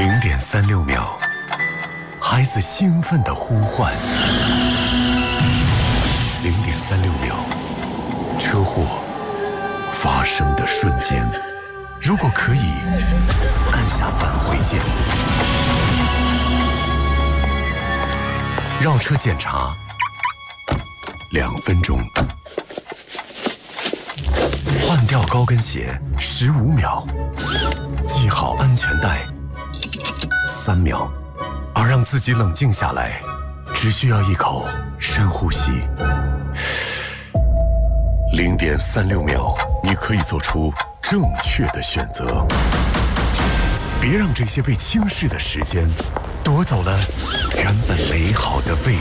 0.36秒，孩子兴奋的呼唤。0.36秒，车祸发生的瞬间。如果可以，按下返回键。绕车检查2分钟。换掉高跟鞋15秒。系好安全带3秒。而让自己冷静下来，只需要一口深呼吸。0.36秒，你可以做出正确的选择。别让这些被轻视的时间夺走了原本美好的未